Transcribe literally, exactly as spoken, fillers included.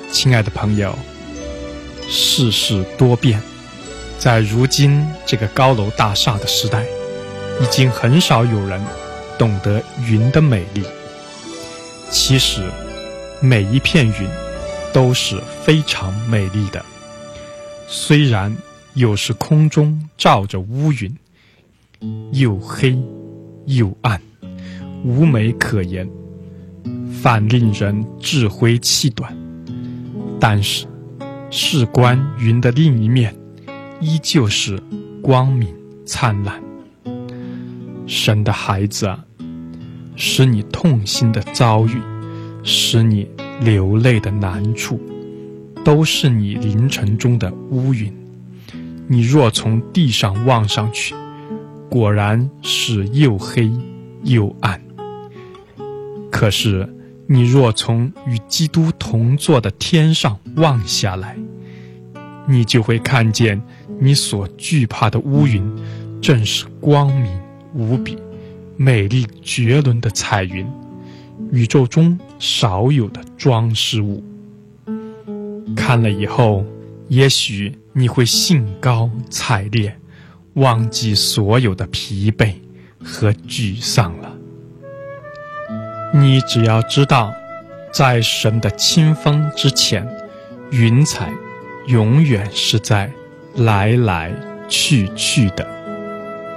亲爱的朋友，世事多变，在如今这个高楼大厦的时代，已经很少有人懂得云的美丽。其实每一片云都是非常美丽的，虽然有时空中罩着乌云，又黑又暗，无美可言，反令人志灰气短，但是事关云的另一面，依旧是光明灿烂。神的孩子啊，使你痛心的遭遇，使你流泪的难处，都是你凌晨中的乌云。你若从地上望上去，果然是又黑又暗。可是你若从与基督同坐的天上望下来，你就会看见你所惧怕的乌云，正是光明无比、美丽绝伦的彩云，宇宙中少有的装饰物。看了以后，也许你会兴高采烈，忘记所有的疲惫和沮丧了。你只要知道，在神的清风之前，云彩永远是在来来去去的。